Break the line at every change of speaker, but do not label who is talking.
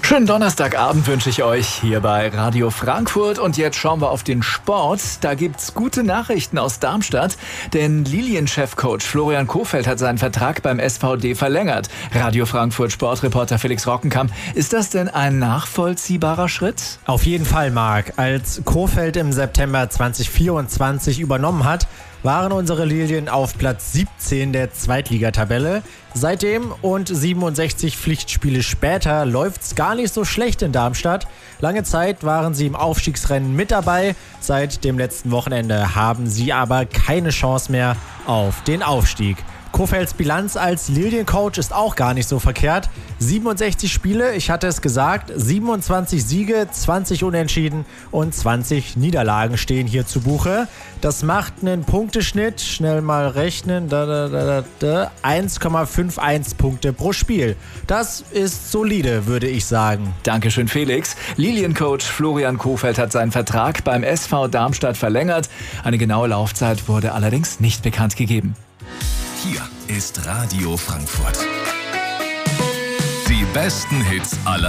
Schönen Donnerstagabend wünsche ich euch hier bei Radio Frankfurt. Und jetzt schauen wir auf den Sport. Da gibt's gute Nachrichten aus Darmstadt, denn Lilien-Chefcoach Florian Kohfeldt hat seinen Vertrag beim SVD verlängert. Radio Frankfurt Sportreporter Felix Rockenkamp, ist das denn ein nachvollziehbarer Schritt?
Auf jeden Fall, Marc. Als Kohfeldt im September 2024 übernommen hat, waren unsere Lilien auf Platz 17 der Zweitligatabelle. Seitdem und 67 Pflichtspiele später läuft's gar nicht so schlecht in Darmstadt. Lange Zeit waren sie im Aufstiegsrennen mit dabei. Seit dem letzten Wochenende haben sie aber keine Chance mehr auf den Aufstieg. Kohfeldts Bilanz als Liliencoach ist auch gar nicht so verkehrt. 67 Spiele, ich hatte es gesagt, 27 Siege, 20 Unentschieden und 20 Niederlagen stehen hier zu Buche. Das macht einen Punkteschnitt, schnell mal rechnen, 1,51 Punkte pro Spiel. Das ist solide, würde ich sagen.
Dankeschön, Felix. Liliencoach Florian Kohfeldt hat seinen Vertrag beim SV Darmstadt verlängert. Eine genaue Laufzeit wurde allerdings nicht bekannt gegeben.
Hier ist Radio Frankfurt. Die besten Hits aller